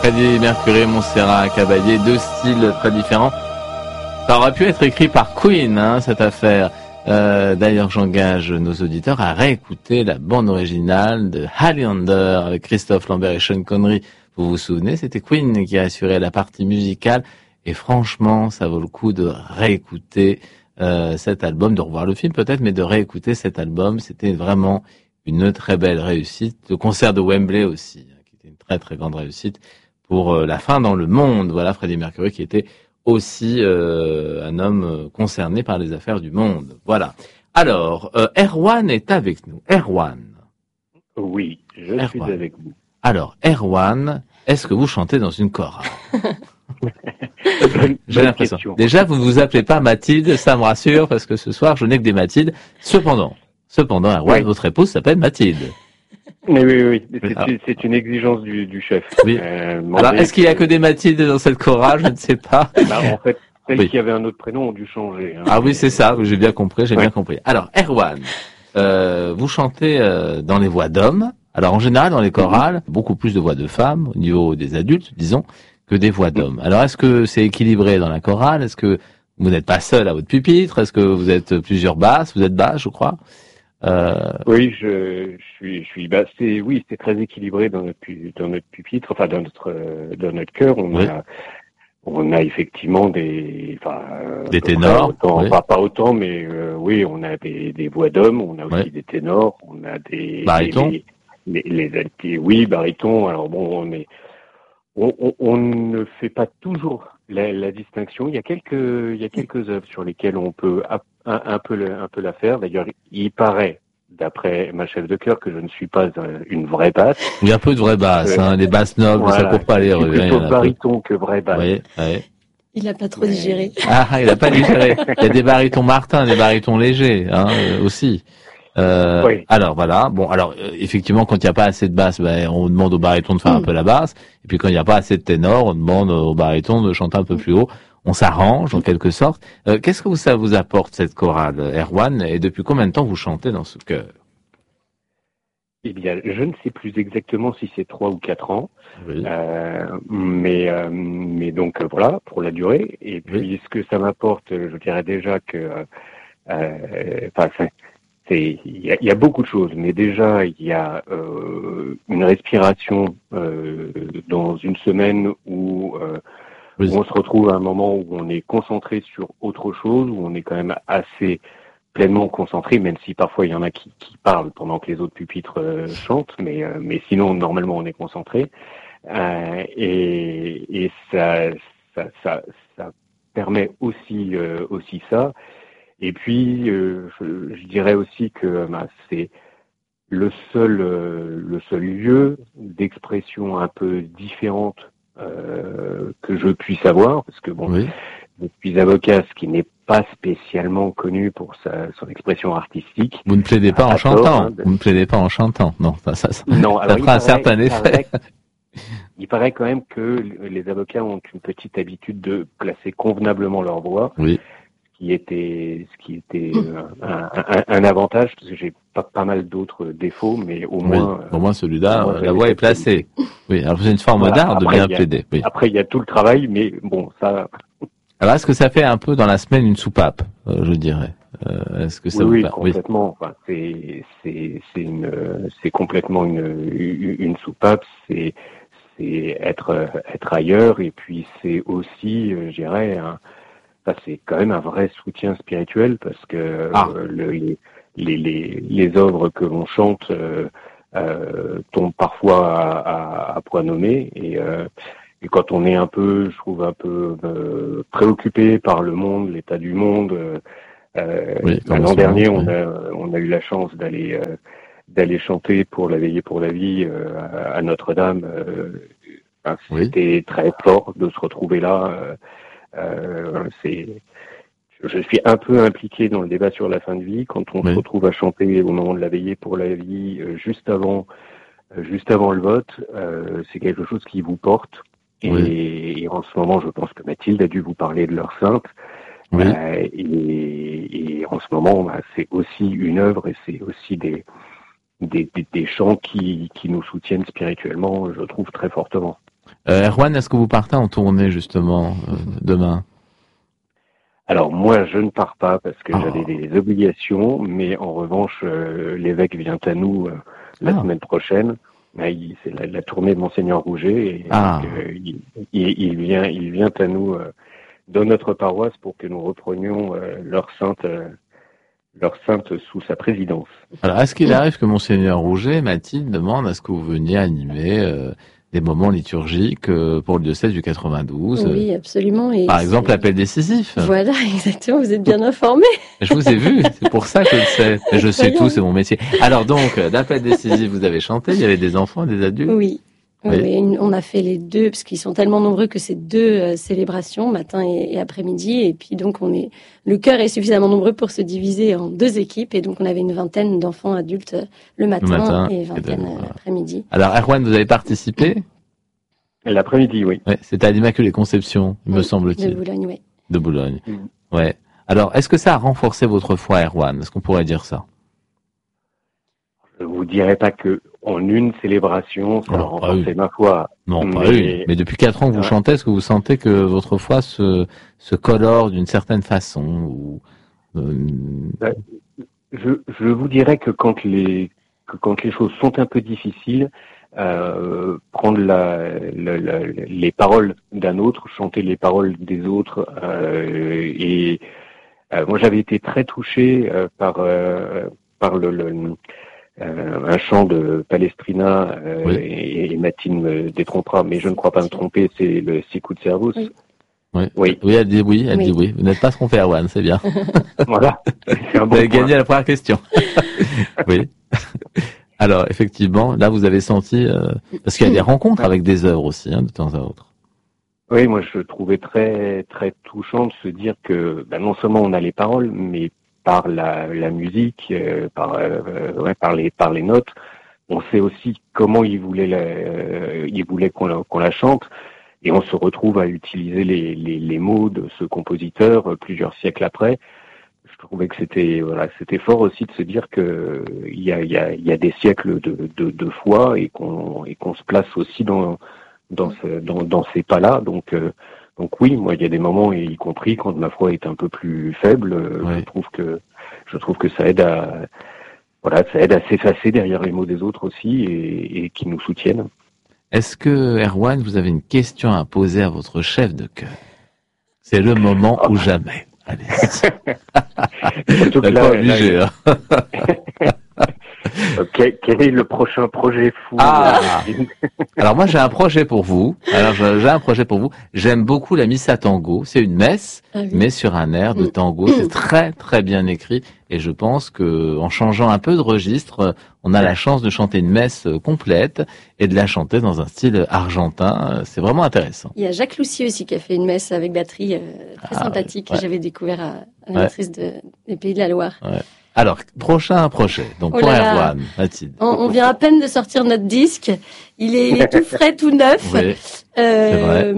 Freddie Mercury, Montserrat Caballé, deux styles très différents. Ça aurait pu être écrit par Queen, cette affaire. D'ailleurs, j'engage nos auditeurs à réécouter la bande originale de Highlander avec Christophe Lambert et Sean Connery. Vous vous souvenez, c'était Queen qui a assuré la partie musicale. Et franchement, ça vaut le coup de réécouter cet album, de revoir le film peut-être, mais de réécouter cet album. C'était vraiment une très belle réussite. Le concert de Wembley aussi, qui était une très très grande réussite pour la fin dans le monde. Voilà, Freddie Mercury qui était aussi un homme concerné par les affaires du monde. Voilà. Alors, Erwan est avec nous. Erwan. Oui, je suis avec vous. Alors, Erwan, est-ce que vous chantez dans une chorale? J'ai l'impression. Question. Déjà, vous ne vous appelez pas Mathilde, ça me rassure, parce que ce soir, je n'ai que des Mathildes. Cependant, Erwan, votre épouse s'appelle Mathilde. Oui. C'est une exigence du chef. Oui. Alors, est-ce qu'il y a que des Mathildes dans cette chorale? Je ne sais pas. En fait, celles qui avaient un autre prénom ont dû changer. Ah oui, c'est ça. J'ai bien compris. Bien compris. Alors, Erwan, vous chantez dans les voix d'hommes. Alors, en général, dans les chorales, beaucoup plus de voix de femmes, au niveau des adultes, disons, que des voix d'hommes. Alors, est-ce que c'est équilibré dans la chorale? Est-ce que vous n'êtes pas seul à votre pupitre? Est-ce que vous êtes plusieurs basses? Vous êtes basse, je crois. Oui, je suis basse. C'est très équilibré dans notre pupitre, enfin dans notre chœur. On a effectivement des ténors. Pas autant, mais oui, on a des voix d'hommes, on a aussi des ténors, on a des barytons. Oui, barytons. Alors bon, on ne fait pas toujours la distinction. Il y a quelques œuvres sur lesquelles on peut un peu la faire. D'ailleurs, il paraît, d'après ma chef de chœur, que je ne suis pas une vraie basse. Il y a un peu de vraie basse, les basses nobles, voilà, ça court pas les rues. Plutôt baryton que vraie basse. Oui. Il n'a pas trop digéré. Il n'a pas digéré. Il y a des barytons Martin, des barytons légers, aussi. Oui. Alors voilà. Bon, alors effectivement, quand il n'y a pas assez de basse, on demande au baryton de faire un peu la basse. Et puis quand il n'y a pas assez de ténor, on demande au baryton de chanter un peu plus haut. On s'arrange en quelque sorte. Qu'est-ce que ça vous apporte cette chorale, Erwan, et depuis combien de temps vous chantez dans ce chœur? Eh bien, je ne sais plus exactement si c'est 3 ou 4 ans, oui. Mais donc voilà pour la durée. Et puis ce que ça m'apporte, je dirais déjà que, il y a beaucoup de choses, mais déjà il y a une respiration dans une semaine où on se retrouve à un moment où on est concentré sur autre chose, où on est quand même assez pleinement concentré, même si parfois il y en a qui parlent pendant que les autres pupitres chantent, mais sinon normalement on est concentré, et ça permet aussi ça. Et puis je dirais aussi que c'est le seul lieu d'expression un peu différente que je puisse avoir, parce que je suis avocat, ce qui n'est pas spécialement connu pour son expression artistique. Vous ne plaidez pas en chantant. Vous ne plaidez pas en chantant. Non, ça fera un certain effet. Il paraît quand même que les avocats ont une petite habitude de placer convenablement leur voix. Oui. Ce qui était un avantage, parce que j'ai pas mal d'autres défauts, mais au moins celui-là, la voix est placée. Oui, alors c'est une forme d'art de bien plaider. Oui. Après, il y a tout le travail, mais bon, ça. Alors, est-ce que ça fait un peu dans la semaine une soupape, je dirais? Est-ce que ça vous parle? Complètement. Enfin, c'est complètement une soupape. C'est être ailleurs, et puis c'est aussi, je dirais, c'est quand même un vrai soutien spirituel, parce que les œuvres que l'on chante tombent parfois à point nommé, et quand on est je trouve un peu préoccupé par le monde, l'état du monde, l'an dernier on a eu la chance d'aller chanter pour la veillée pour la vie à Notre-Dame. C'était très fort de se retrouver là. Je suis un peu impliqué dans le débat sur la fin de vie, quand on se retrouve à chanter au moment de la veillée pour la vie, juste avant le vote. C'est quelque chose qui vous porte. Et en ce moment, je pense que Mathilde a dû vous parler de l'heure sainte. Et en ce moment, c'est aussi une œuvre, et c'est aussi des chants qui nous soutiennent spirituellement, je trouve, très fortement. Erwan, est-ce que vous partez en tournée justement demain? Alors moi, je ne pars pas parce que Oh. j'avais des obligations, mais en revanche, l'évêque vient à nous la semaine prochaine. C'est la tournée de Monseigneur Rouget et donc, il vient à nous dans notre paroisse pour que nous reprenions leur sainte sous sa présidence. Alors, est-ce qu'il arrive que Monseigneur Rouget, Mathilde, demande à ce que vous veniez animer des moments liturgiques pour le diocèse du 92? Oui, absolument. Et par exemple, l'appel décisif. Voilà, exactement. Vous êtes bien informé. Je vous ai vu, c'est pour ça que je le sais. Je sais tout, c'est mon métier. Alors donc, l'appel décisif, vous avez chanté, il y avait des enfants, des adultes? Oui. On a fait les deux, parce qu'ils sont tellement nombreux que c'est deux célébrations, matin et après-midi. Et puis donc, le chœur est suffisamment nombreux pour se diviser en deux équipes. Et donc, on avait une vingtaine d'enfants adultes le matin et vingtaine l'après-midi. Alors, Erwan, vous avez participé? L'après-midi, oui. Ouais, c'était à l'Immaculée Conception, me semble-t-il. De Boulogne, oui. De Boulogne. Ouais. Alors, est-ce que ça a renforcé votre foi, Erwan? Est-ce qu'on pourrait dire ça? Je vous dirais pas que en une célébration, ça a renforcé ma foi. Non, pas une. Mais depuis 4 ans que vous chantez, est-ce que vous sentez que votre foi se colore d'une certaine façon ou Je vous dirais que quand les choses sont un peu difficiles, prendre les paroles d'un autre, chanter les paroles des autres, moi j'avais été très touché par un chant de Palestrina et Mathilde me détrompera, mais je ne crois pas me tromper, c'est le Sicut Servus. Oui, elle dit oui. Vous n'êtes pas trompé, Erwan, c'est bien. Voilà. C'est un bon vous avez gagné la première question. Oui. Alors, effectivement, là, vous avez senti, parce qu'il y a des rencontres avec des œuvres aussi, de temps à autre. Oui, moi, je trouvais très, très touchant de se dire que, non seulement on a les paroles, mais par la musique, par les notes, on sait aussi comment il voulait qu'on la chante, et on se retrouve à utiliser les mots de ce compositeur plusieurs siècles après. Je trouvais que c'était fort aussi de se dire que il y a des siècles de foi et qu'on se place aussi dans ces pas-là. Donc oui, moi il y a des moments, y compris quand ma foi est un peu plus faible, je trouve que ça aide à s'effacer derrière les mots des autres aussi et qui nous soutiennent. Est-ce que, Erwan, vous avez une question à poser à votre chef de chœur? C'est le moment ou jamais. Allez. Pas obligé. Quel est le prochain projet fou? Alors moi j'ai un projet pour vous. J'aime beaucoup la Missa Tango. C'est une messe, mais sur un air de tango. C'est très très bien écrit. Et je pense que en changeant un peu de registre, on a la chance de chanter une messe complète et de la chanter dans un style argentin. C'est vraiment intéressant. Il y a Jacques Loussier aussi qui a fait une messe avec batterie très sympathique que j'avais découvert à la maîtrise des Pays de la Loire. Ouais. Alors, prochain projet, donc pour Erwan, Mathilde. On vient à peine de sortir notre disque, il est tout frais, tout neuf. Oui, c'est vrai.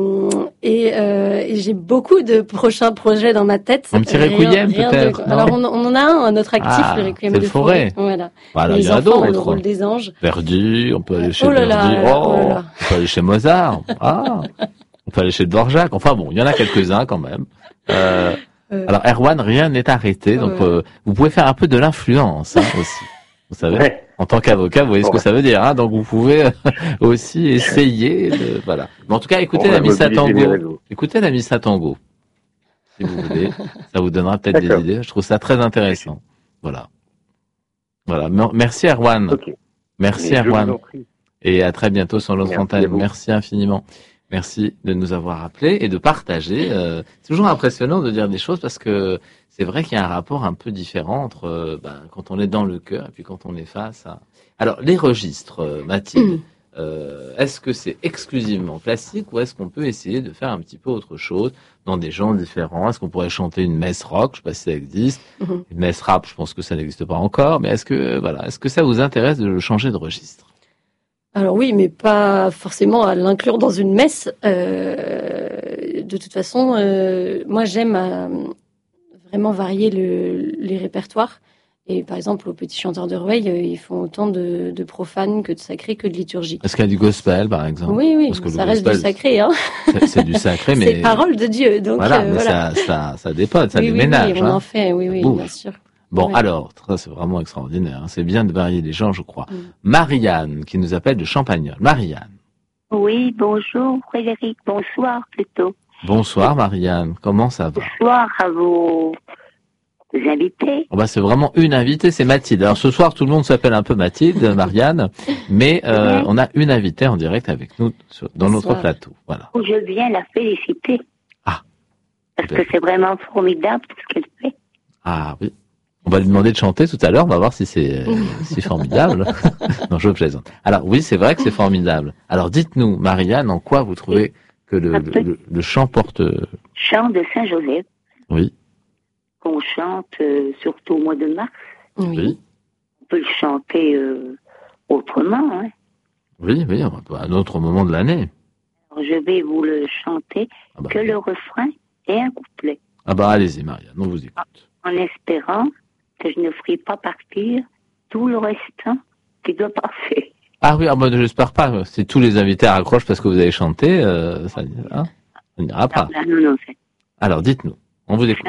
Et j'ai beaucoup de prochains projets dans ma tête. Un petit requiem peut-être. Alors on en a un notre actif, le requiem de Forêt. Voilà. Il y en a d'autres. Le rôle des anges. Verdi, on peut aller chez Verdi. On peut aller chez Mozart. On peut aller chez Dvorak. Enfin bon, il y en a quelques-uns quand même. Alors Erwan, rien n'est arrêté, donc vous pouvez faire un peu de l'influence aussi. Vous savez, en tant qu'avocat, vous voyez ce que ça veut dire. Donc vous pouvez aussi essayer de Mais en tout cas, écoutez la Missa Tango. Écoutez la Missa Tango, si vous voulez. Ça vous donnera peut-être des idées. Je trouve ça très intéressant. Voilà. Merci Erwan. Merci Erwan. Et à très bientôt sur l'autre antenne. Merci infiniment. Merci de nous avoir appelés et de partager. C'est toujours impressionnant de dire des choses parce que c'est vrai qu'il y a un rapport un peu différent entre quand on est dans le cœur et puis quand on est face à... Alors, les registres, Mathilde, est-ce que c'est exclusivement classique ou est-ce qu'on peut essayer de faire un petit peu autre chose dans des genres différents? Est-ce qu'on pourrait chanter une messe rock? Je sais pas si ça existe. Une messe rap, je pense que ça n'existe pas encore. Mais est-ce que ça vous intéresse de changer de registre? Alors oui, mais pas forcément à l'inclure dans une messe. De toute façon, moi j'aime vraiment varier les répertoires Et par exemple, aux petits chanteurs de Rueil, ils font autant de profanes que de sacrés que de liturgiques. Est-ce qu'il y a du gospel, par exemple? Oui, Parce que ça le reste gospel, du sacré, hein. c'est du sacré, mais C'est parole de Dieu, donc voilà, mais voilà. ça dépote, ça Oui, déménage. oui, on hein. en fait, oui, Ça oui, bouge. bien sûr. Bon, Ouais. alors, ça c'est vraiment extraordinaire. hein. C'est bien de varier les gens, je crois. Mm. Marianne, qui nous appelle de Champagnole. Marianne. Oui, bonjour Frédéric, bonsoir plutôt. Bonsoir Marianne, comment ça va? Bonsoir à vos invités. Oh bah, c'est vraiment une invitée, c'est Mathilde. Alors ce soir, tout le monde s'appelle un peu Mathilde, Marianne, mais Ouais. on a une invitée en direct avec nous dans notre Bonsoir. plateau. Voilà. Je viens la féliciter. Ah. Parce que c'est vraiment formidable tout ce qu'elle fait. Ah oui. On va lui demander de chanter tout à l'heure, on va voir si c'est si formidable. Non, je plaisante. Alors oui, c'est vrai que c'est formidable. Alors dites-nous, Marianne, en quoi vous trouvez que le chant porte... Chant de Saint-Joseph, Oui, qu'on chante surtout au mois de mars. Oui. On peut le chanter autrement. Hein. oui, à un autre moment de l'année. Alors, je vais vous le chanter Ah bah, que le refrain et un couplet. ah bah allez-y, Marianne, on vous écoute. En espérant que je ne ferai pas partir tout le restant qui doit passer. Ah oui, ah bah, j'espère pas. Si tous les invités raccrochent parce que vous avez chanté, ça n'ira pas. Non, Alors dites-nous, on vous écoute.